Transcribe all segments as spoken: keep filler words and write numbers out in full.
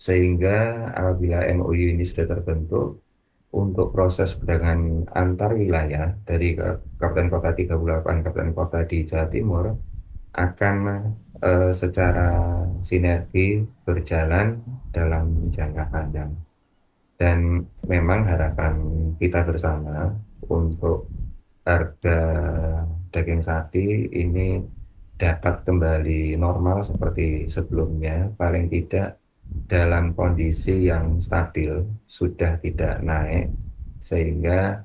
Sehingga apabila M O U ini sudah terbentuk, untuk proses perdagangan antar wilayah dari kabupaten kota tiga puluh delapan kabupaten kota di Jawa Timur akan eh, secara sinergi berjalan dalam jangka panjang. Dan memang harapan kita bersama untuk harga daging sapi ini dapat kembali normal seperti sebelumnya, paling tidak dalam kondisi yang stabil, sudah tidak naik, sehingga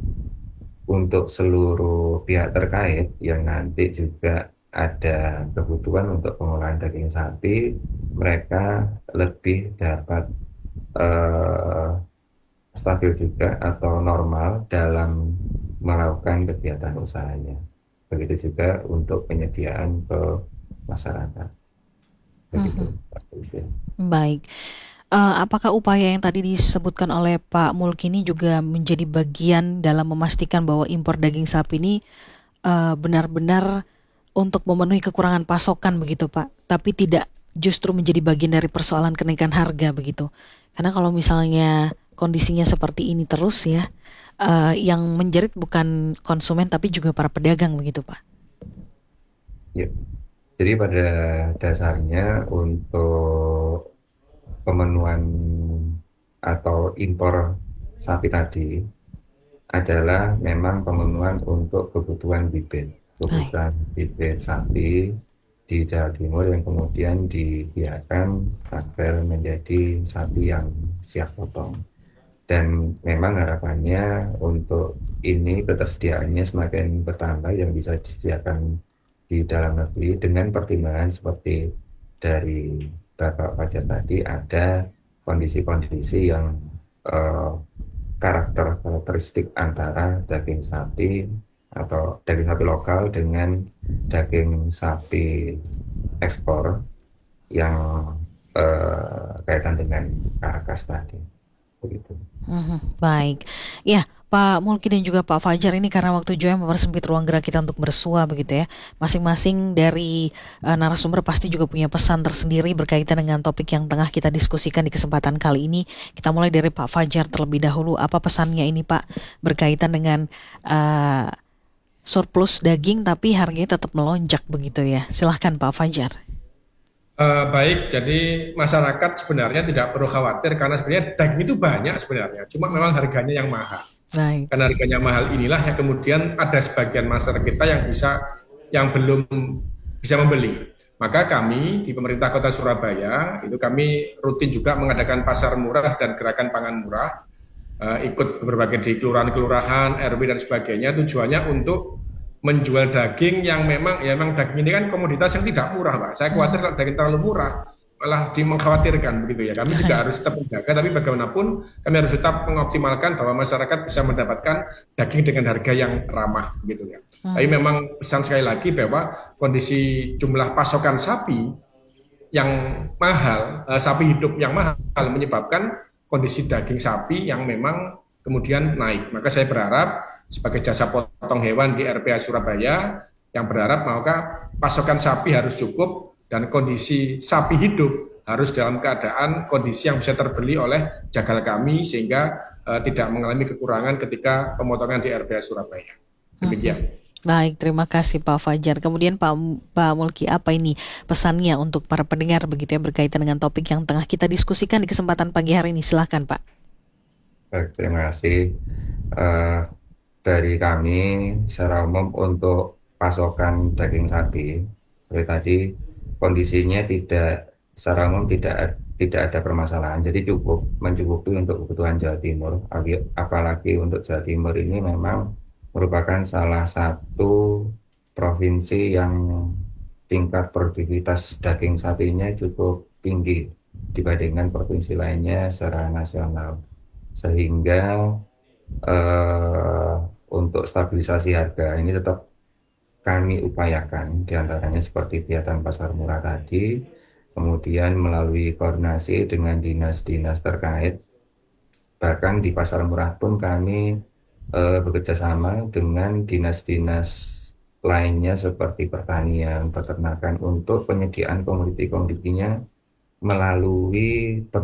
untuk seluruh pihak terkait yang nanti juga ada kebutuhan untuk pengolahan daging sapi, mereka lebih dapat eh, stabil juga atau normal dalam melakukan kegiatan usahanya. Begitu juga untuk penyediaan ke masyarakat. Begitu, Mhm. Pak Presiden. Baik. Eh, apakah upaya yang tadi disebutkan oleh Pak Mulki ini juga menjadi bagian dalam memastikan bahwa impor daging sapi ini eh, benar-benar untuk memenuhi kekurangan pasokan begitu Pak, tapi tidak justru menjadi bagian dari persoalan kenaikan harga begitu? Karena kalau misalnya kondisinya seperti ini terus ya, eh, yang menjerit bukan konsumen tapi juga para pedagang begitu Pak. Ya. Jadi pada dasarnya untuk pemenuhan atau impor sapi tadi adalah memang pemenuhan untuk kebutuhan bibit, Baik. kebutuhan bibit sapi di Jawa Timur yang kemudian dibiarkan agar menjadi sapi yang siap potong. Dan memang harapannya untuk ini ketersediaannya semakin bertambah yang bisa disediakan di dalam negeri dengan pertimbangan seperti dari Bapak Fajar tadi ada kondisi-kondisi yang eh, karakter karakteristik antara daging sapi atau daging sapi lokal dengan daging sapi ekspor yang eh, kaitan dengan karkas tadi begitu. Mhm, baik. Ya, Pak Mulki dan juga Pak Fajar ini karena waktu juga mempersempit ruang gerak kita untuk bersua begitu ya. Masing-masing dari eh, narasumber pasti juga punya pesan tersendiri berkaitan dengan topik yang tengah kita diskusikan di kesempatan kali ini. Kita mulai dari Pak Fajar terlebih dahulu. Apa pesannya ini Pak berkaitan dengan eh, surplus daging tapi harganya tetap melonjak begitu ya. Silahkan Pak Fajar. Eh, baik, jadi masyarakat sebenarnya tidak perlu khawatir karena sebenarnya daging itu banyak sebenarnya, cuma memang harganya yang mahal. Baik. Karena harganya mahal inilah yang kemudian ada sebagian masyarakat kita yang bisa, yang belum bisa membeli. Maka kami di pemerintah Kota Surabaya itu kami rutin juga mengadakan pasar murah dan gerakan pangan murah, eh, ikut berbagai di kelurahan-kelurahan, R W dan sebagainya. Tujuannya untuk menjual daging yang memang ya memang daging ini kan komoditas yang tidak murah, Pak. Saya khawatir Mhm, kalau daging terlalu murah malah dimengkhawatirkan begitu ya. Kami juga baik. harus tetap menjaga, tapi bagaimanapun kami harus tetap mengoptimalkan bahwa masyarakat bisa mendapatkan daging dengan harga yang ramah gitu ya. Tapi Mhm, memang pesan sekali lagi bahwa kondisi jumlah pasokan sapi yang mahal, eh, sapi hidup yang mahal menyebabkan kondisi daging sapi yang memang kemudian naik. Maka saya berharap sebagai jasa potong hewan di R P A Surabaya yang berharap maka pasokan sapi harus cukup dan kondisi sapi hidup harus dalam keadaan kondisi yang bisa terbeli oleh jagal kami sehingga eh, tidak mengalami kekurangan ketika pemotongan di R P A Surabaya. mhm. Demikian. Baik, terima kasih Pak Fajar. Kemudian Pak Pak Mulki, apa ini pesannya untuk para pendengar begitu ya berkaitan dengan topik yang tengah kita diskusikan di kesempatan pagi hari ini? Silahkan Pak. Baik, terima kasih. Eh, dari kami secara umum untuk pasokan daging sapi, seperti tadi kondisinya tidak secara umum tidak tidak ada permasalahan, jadi cukup mencukupi untuk kebutuhan Jawa Timur. Agi- Apalagi untuk Jawa Timur ini memang merupakan salah satu provinsi yang tingkat produktivitas daging sapinya cukup tinggi dibandingkan provinsi lainnya secara nasional, sehingga eh, untuk stabilisasi harga ini tetap kami upayakan diantaranya seperti kegiatan pasar murah tadi, kemudian melalui koordinasi dengan dinas-dinas terkait, bahkan di pasar murah pun kami eh, bekerja sama dengan dinas-dinas lainnya seperti pertanian, peternakan untuk penyediaan komoditi-komoditinya melalui